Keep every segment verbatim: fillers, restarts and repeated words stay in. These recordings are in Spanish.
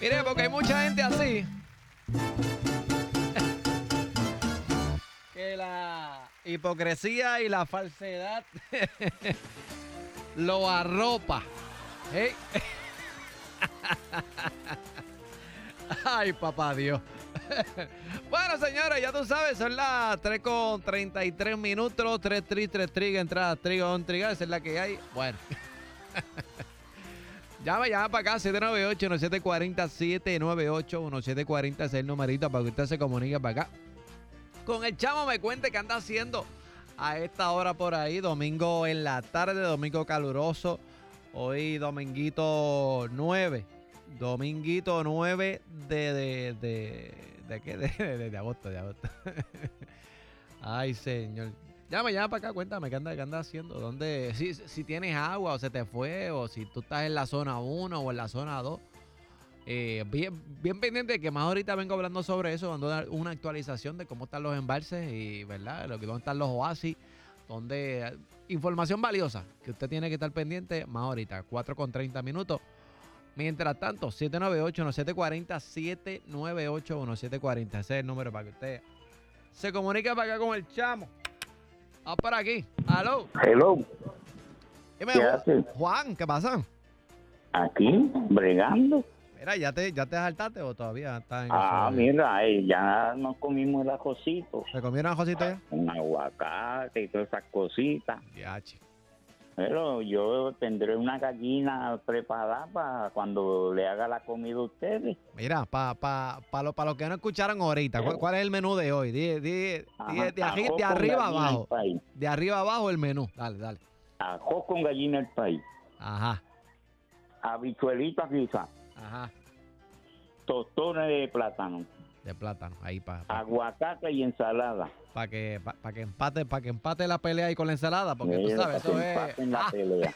Mire, porque hay mucha gente así que la hipocresía y la falsedad lo arropa. ¿Eh? Ay, papá Dios. Bueno, señores, ya tú sabes, son las tres con treinta y tres minutos, tres tri, tres triga, entrada, triga, on triga, esa es la que hay. Bueno. Llama, llama para acá, siete nueve ocho, uno siete cuatro cero, siete nueve ocho, uno siete cuatro cero, es el numerito para que usted se comunique para acá. Con el chamo me cuente qué anda haciendo a esta hora por ahí, domingo en la tarde, domingo caluroso, hoy dominguito nueve, dominguito nueve de, de, de, ¿de qué? De, de, de agosto, de agosto. Ay, señor. Llama, llama para acá, cuéntame qué anda, qué anda haciendo, dónde, si, si tienes agua o se te fue, o si tú estás en la zona uno o en la zona dos. Eh, bien, bien pendiente, que más ahorita vengo hablando sobre eso, dando una actualización de cómo están los embalses y, ¿verdad?, lo que dónde están los oasis, donde información valiosa que usted tiene que estar pendiente más ahorita, cuatro con treinta minutos. Mientras tanto, siete nueve ocho, uno siete cuatro cero, siete nueve ocho, uno siete cuatro cero, ese es el número para que usted se comunique para acá con el chamo. Vamos para aquí. Aló. Hello. Dime, ¿Qué haces? Juan, ¿qué pasa? Aquí, bregando. Mira, ¿ya te, ya te saltaste o todavía estás en Ah, eso? mira, eh, ya nos comimos el ajocito. ¿Se comieron ajocito ya? Un aguacate y todas esas cositas. Yachi. Pero yo tendré una gallina preparada para cuando le haga la comida a ustedes. Mira, para pa, pa lo, pa lo que no escucharon ahorita, ¿cuál, cuál es el menú de hoy? Di, di, Ajá, di- de, de, ajo de con arriba gallina abajo. al país. De arriba abajo el menú. Dale, dale. Ajo con gallina al país. Ajá, Habichuelitas quizás. ajá. Tostones de plátano. De plátano, ahí para pa, Aguacate y ensalada. pa que, pa, pa que empate, para que empate la pelea ahí con la ensalada, porque tú Mira, sabes, para eso que es. empaten la Ah. pelea.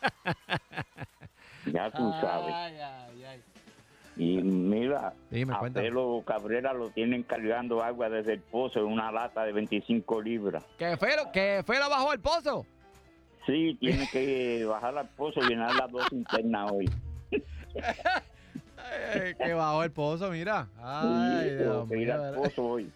Ya tú sabes. Ay, ay, ay. Y mira, Dime, a cuéntame. Pedro Cabrera lo tienen cargando agua desde el pozo en una lata de veinticinco libras. ¿Que fue, lo- que fue lo bajó el pozo? Sí, tiene que bajar al pozo y llenar las dos internas hoy. Ay, que bajó el pozo, mira. Ay, Sí, Dios tengo que ir mío. al pozo hoy.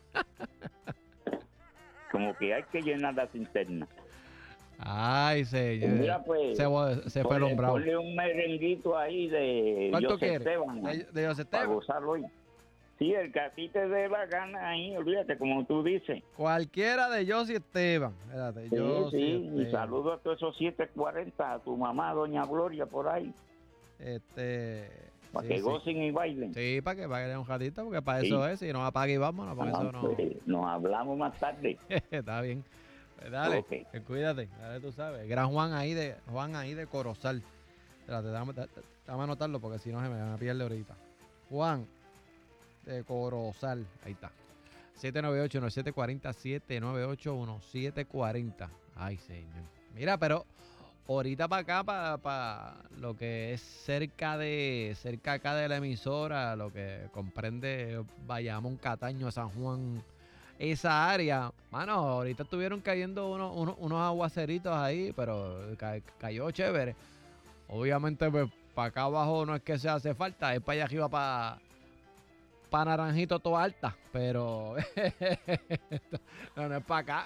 Como que hay que llenar las internas. Ay, señor. Mira, pues, se, fue- se fue el Ponle, hombrado. ponle un merenguito ahí de ¿Cuánto José quieres? Esteban, ¿De, de José para Esteban? gozarlo hoy. Sí, el que a ti te dé la gana ahí, olvídate, como tú dices. Cualquiera de José Esteban. Espérate, Sí, José sí, y Esteban. saludo a todos esos siete cuarenta, a tu mamá, doña Gloria, por ahí, Este. para sí, que sí. gocen y bailen. Sí, para que bailen un ratito, porque para Sí. eso es. Si no apague y vámonos, porque Ah, eso no. pues, nos hablamos más tarde. Está bien. Pues dale, Ok. que cuídate. Dale, tú sabes. Gran Juan ahí de Juan ahí de Corozal. Espérate, dame, dame, dame anotarlo porque si no se me, me pierde ahorita. Juan de Corozal. Ahí está. siete nueve ocho, uno siete cuatro cero, siete nueve ocho, uno siete cuatro cero. Ay, señor. Mira, pero ahorita para acá, para, para lo que es cerca de, cerca acá de la emisora, lo que comprende Bayamón, Cataño, San Juan, esa área, mano, ahorita estuvieron cayendo unos, unos, unos aguaceritos ahí, pero ca- cayó chévere. Obviamente, pues, para acá abajo no es que se hace falta, es para allá arriba, para pa Naranjito toda alta, pero no, no es para acá.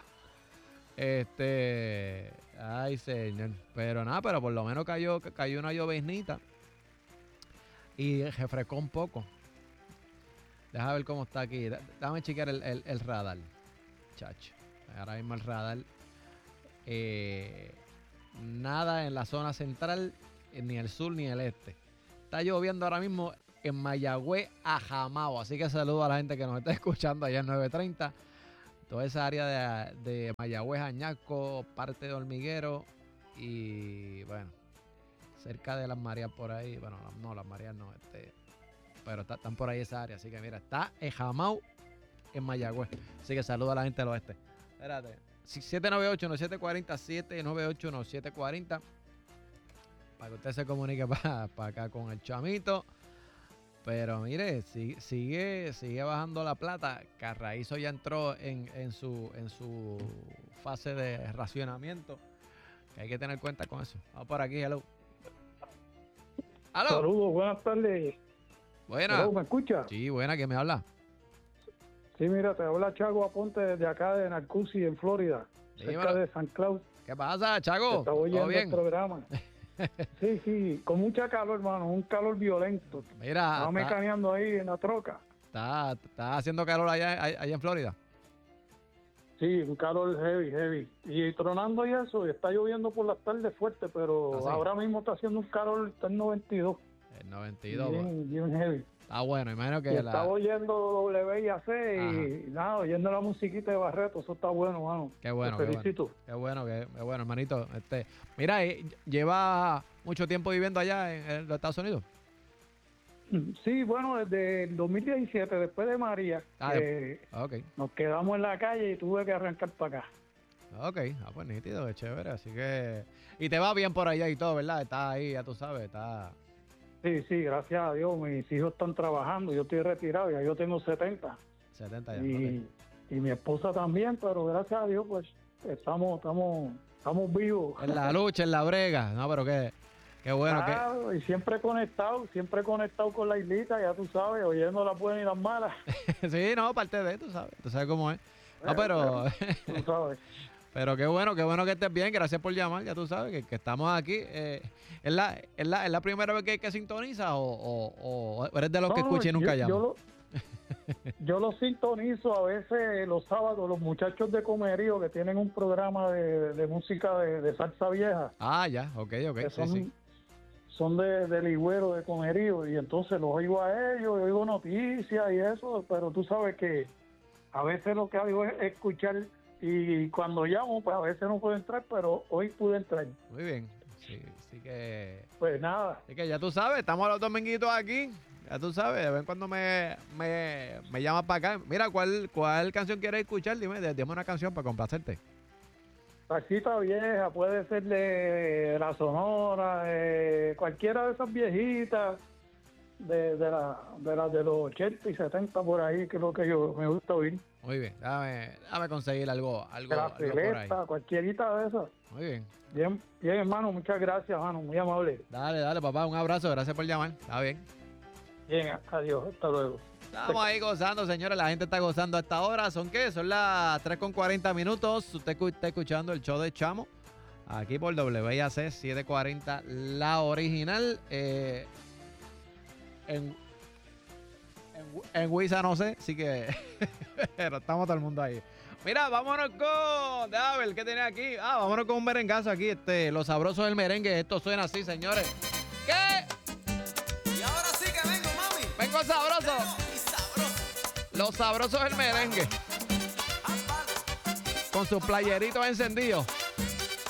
Este, ay, señor. Pero nada, pero por lo menos cayó, cayó una lloviznita y refrescó un poco. Deja ver cómo está aquí. Da- Dame chequear el, el, el radar, chacho. Ahora mismo el radar. eh, nada en la zona central, eh, ni el sur ni el este. Está lloviendo ahora mismo en Mayagüez a Jamao. Así que saludo a la gente que nos está escuchando allá en nueve treinta. Toda esa área de, de Mayagüez, Añasco, parte de Hormiguero y bueno, cerca de las Marías por ahí. Bueno, no, las Marías no, este, pero está- están por ahí esa área. Así que mira, está en Jamao, en Mayagüez. Así que saludo a la gente del oeste. Espérate. siete nueve ocho, uno siete cuatro cero, siete nueve ocho, uno siete cuatro cero. Para que usted se comunique para acá con el chamito. Pero mire, sigue, sigue, sigue bajando la plata. Carraízo ya entró en, en, su, en su fase de racionamiento. Que hay que tener cuenta con eso. Vamos por aquí, hello. ¡Aló! Saludos, buenas tardes. Buena. ¿Me escuchas? Sí, buena, ¿quién me habla? Sí, mira, te habla Chago Aponte desde acá de Narcusi, en Florida, Dímelo. cerca de San Cloud. ¿Qué pasa, Te Chago? estaba ¿Todo oyendo el bien? programa. Sí, sí, con mucha calor, hermano, un calor violento. Mira, Estaba está, mecaneando ahí en la troca. está, está haciendo calor allá, allá en Florida. Sí, un calor heavy, heavy. Y tronando y eso, y está lloviendo por las tardes fuerte, pero ¿Ah, sí? ahora mismo está haciendo un calor, está en noventa y dos. El noventa y dos. pues. Bien, bien heavy. Está bueno, imagino Y que estaba la... oyendo W I A C y nada, oyendo la musiquita de Barreto, eso está bueno, mano. Qué bueno, Te qué bueno. felicito. Qué bueno, qué, qué bueno, hermanito. Este, mira, eh, lleva mucho tiempo viviendo allá en, en los Estados Unidos. Sí, bueno, desde el dos mil diecisiete, después de María, Ah, que Ok, nos quedamos en la calle y tuve que arrancar para acá. ok. Ah, pues nítido, es chévere. Así que... Y te va bien por allá y todo, ¿verdad? Estás ahí, ya tú sabes, está... Sí, sí, gracias a Dios, mis hijos están trabajando, yo estoy retirado, ya yo tengo setenta. setenta ya. Y, y mi esposa también, pero gracias a Dios, pues, estamos, estamos, estamos vivos. Ok. En la lucha, en la brega. No, pero qué, qué bueno que... Claro, y siempre conectado, siempre conectado con la islita, ya tú sabes, oyendo las buenas y las malas. Sí, no, parte de, tú sabes, tú sabes cómo es. No, pero, Tú sabes. pero qué bueno, qué bueno que estés bien, gracias por llamar, ya tú sabes que, que estamos aquí. Eh, ¿es, la, es, la, ¿Es la primera vez que, que sintoniza o, o, o eres de los que No, escucha y nunca yo, llama? yo lo, yo lo sintonizo a veces los sábados, los muchachos de Comerío que tienen un programa de, de música de, de salsa vieja, Ah, ya, ok, ok, que sí, son, sí. son de, de Ligüero, de Comerío, y entonces los oigo a ellos, y oigo noticias y eso, pero tú sabes que a veces lo que hago es escuchar, y cuando llamo, pues a veces no puedo entrar, pero hoy pude entrar. Muy bien, sí, sí que... Pues nada, Así que ya tú sabes, estamos los dominguitos aquí, ya tú sabes, de vez en cuando me, me, me llamas para acá. Mira, ¿cuál, cuál canción quieres escuchar? Dime, dime una canción para complacerte. salsita vieja, puede ser de la Sonora, de cualquiera de esas viejitas, de, de, la, de las de los ochenta y setenta por ahí, que es lo que yo me gusta oír. Muy bien, déjame, déjame conseguir algo, algo, De la algo por ahí. Celesta, cualquierita de esas. Muy bien. Bien, bien, hermano, muchas gracias, hermano, muy amable. Dale, dale, papá, un abrazo, gracias por llamar. Está bien. Bien, adiós, hasta luego. Estamos ahí gozando, señores. La gente está gozando a esta hora. ¿Son qué? Son las tres con cuarenta minutos. Usted escu- está escuchando el show de Chamo. Aquí por W I A C setecientos cuarenta, la original. Eh, en, en, en Wisa no sé, así que. Pero estamos todo el mundo ahí. Mira, vámonos con. Déjame ver qué tiene aquí. Ah, vámonos con un merengazo aquí. Este, los sabrosos del merengue. Esto suena así, señores. ¿Qué? Y ahora sí que vengo, mami. Vengo sabroso. Vengo y sabroso. Los sabrosos del merengue. Ah, vale. Con sus playeritos encendidos.